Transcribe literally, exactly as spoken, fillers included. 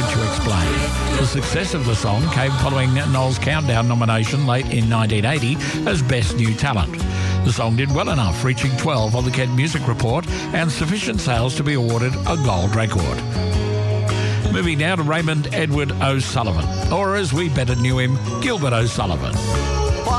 To Explain. The success of the song came following Noel's Countdown nomination late in nineteen eighty as Best New Talent. The song did well enough, reaching twelve on the Kent Music Report and sufficient sales to be awarded a gold record. Moving now to Raymond Edward O'Sullivan, or as we better knew him, Gilbert O'Sullivan.